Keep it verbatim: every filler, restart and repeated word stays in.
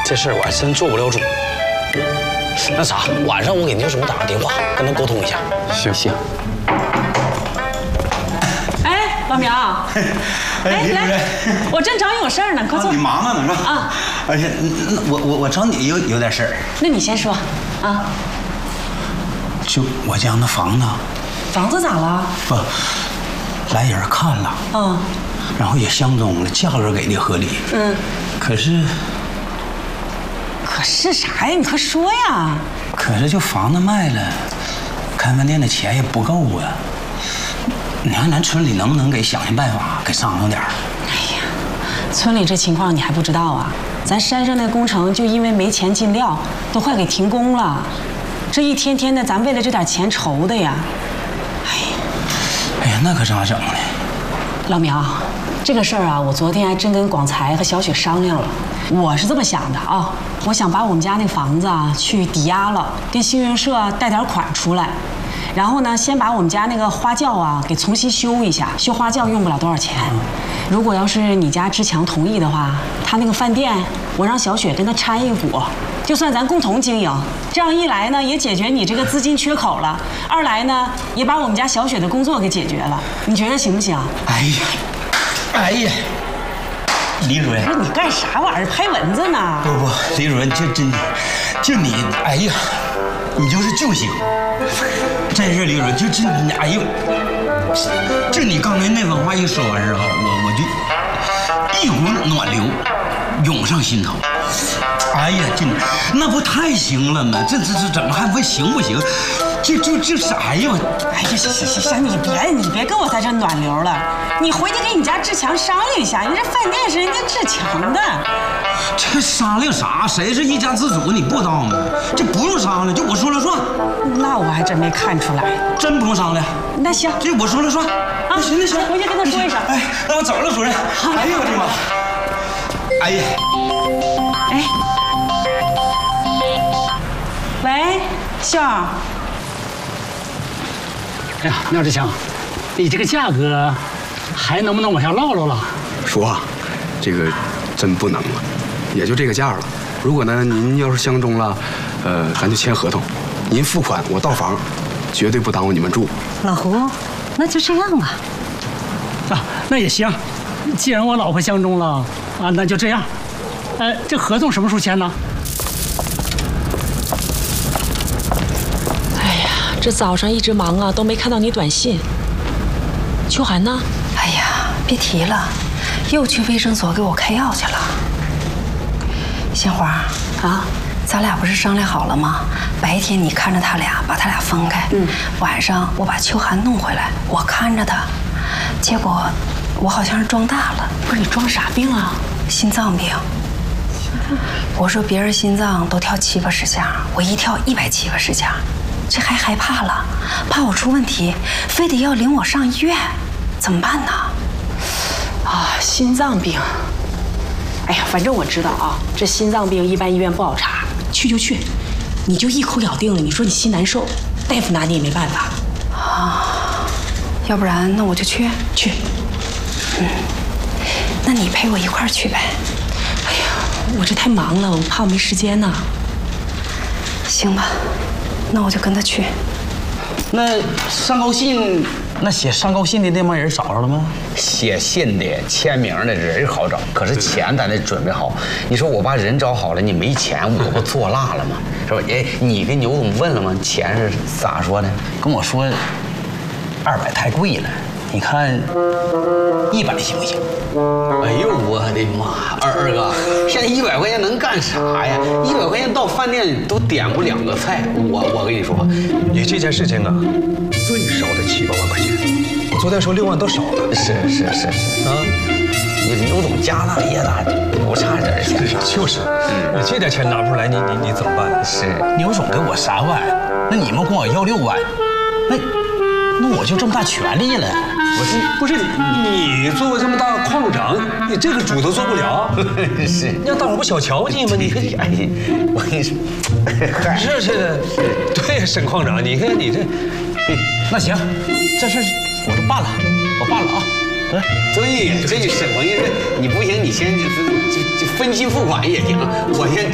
这事儿我还真做不了主。那啥，晚上我给牛总打个电话，跟他沟通一下。 行行。 哎，老苗，哎，来，我正找你有事儿呢，快坐。 你忙着呢是吧？啊，而且我我我找你有有点事儿。 那你先说，啊。 就我家那房子。 房子咋了？ 不，来人看了。 嗯。然后也相中了，价格给的合理。 嗯。 可是。 可是啥呀？你快说呀！ 可是就房子卖了，开饭店的钱也不够啊。你看咱村里能不能给想想办法，给商量点儿？ 哎呀，村里这情况你还不知道啊？咱山上那工程就因为没钱进料，都快给停工了。这一天天的，咱为了这点钱愁的呀。哎呀， 哎呀，那可咋整呢？ 老苗，这个事儿啊，我昨天还真跟广财和小雪商量了。我是这么想的啊，我想把我们家那房子啊去抵押了，跟信用社贷点款出来，然后呢，先把我们家那个花轿啊给重新修一下，修花轿用不了多少钱。如果要是你家志强同意的话，他那个饭店我让小雪跟他掺一股，就算咱共同经营。这样一来呢，也解决你这个资金缺口了；二来呢，也把我们家小雪的工作给解决了。你觉得行不行？ 哎呀，哎呀。李主任， 不是你干啥玩意儿？拍蚊子呢？ 不不，李主任，就真的，就你，哎呀，你就是救星。真是李主任，就就你，哎呦，就你刚才那番话一说完之后，我我就一股暖流涌上心头。哎呀，这那不太行了吗？这这这怎么还不行不行？就就就啥呀？ 哎呀，行行行行，你别你别跟我在这暖流了，你回去跟你家志强商量一下，你这饭店是人家志强的。 这商量啥？谁是一家之主？你不知道吗？这不用商量，就我说了算。 那我还真没看出来， 真不用商量。 那行， 这我说了算。 啊， 那行那行， 回去跟他说一声。 哎，那我走了，主任。哎呦我的妈！哎呀， 哎，喂，秀儿。 哎呀，苗志强，你这个价格还能不能往下唠唠了？ 叔啊，这个真不能了，也就这个价了。如果呢，您要是相中了，呃，咱就签合同，您付款，我到房，绝对不耽误你们住。 老胡，那就这样吧。 啊，那也行。既然我老婆相中了啊，那就这样。呃，这合同什么时候签呢？ 这早上一直忙啊，都没看到你短信。秋寒呢？ 哎呀，别提了，又去卫生所给我开药去了。杏花啊，咱俩不是商量好了吗？白天你看着他俩，把他俩分开。嗯。晚上我把秋寒弄回来，我看着他。结果我好像是撞大了。 不是你撞啥病啊？ 心脏病。我说别人心脏都跳七八十下，我一跳一百七八十下。这还害怕了，怕我出问题，非得要领我上医院，怎么办呢？ 啊，心脏病。哎呀，反正我知道啊，这心脏病一般医院不好查，去就去，你就一口咬定了。你说你心难受，大夫拿你也没办法。 啊，要不然那我就去去。 嗯，那你陪我一块儿去呗。 哎呀，我这太忙了，我怕我没时间呢。 行吧。那我就跟他去。 那上高信，那写上高信的那帮人找着了吗？ 写信的、签名的人好找，可是钱咱得准备好。你说我把人找好了，你没钱，我不做辣了吗？是吧？哎，你跟牛总问了吗？钱是咋说的？ 跟我说，二百太贵了，你看一百行不行？ 哎呦我的妈！二二哥，现在一百块钱能干啥呀？一百块钱到饭店都点不两个菜。我我跟你说， 你这件事情啊，最少得七八万块钱。我昨天说六万都少了。 是是是是啊，你牛总家大业大，不差点钱。 就是，你这点钱拿不出来，你你你怎么办？ 是， 牛总给我三万，那你们管我要六万，那那我就这么大权利了。 不是不是你，你做过这么大矿主长，你这个主都做不了。 是， 让大伙不小瞧你吗？你看， 哎，我跟你说， 是是的，对，沈矿长，你看你这， 那行，这事我都办了，我办了啊。 对，这就沈鹏，你不行，你先就就就分期付款也行，我先